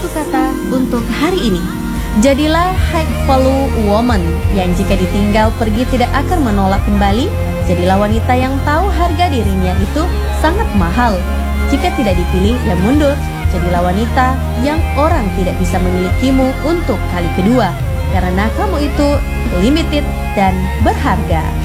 satu kata untuk hari ini. Jadilah high value woman yang jika ditinggal pergi tidak akan menolak kembali. Jadilah wanita yang tahu harga dirinya itu sangat mahal. Jika tidak dipilih, ya mundur. Jadilah wanita yang orang tidak bisa memilikimu untuk kali kedua. Karena kamu itu limited dan berharga.